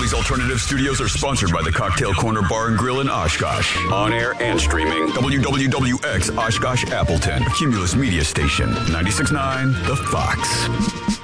Bally's Alternative Studios are sponsored by the Cocktail Corner Bar and Grill in Oshkosh. On air and streaming. WWWX Oshkosh Appleton. A Cumulus Media Station. 96.9 The Fox.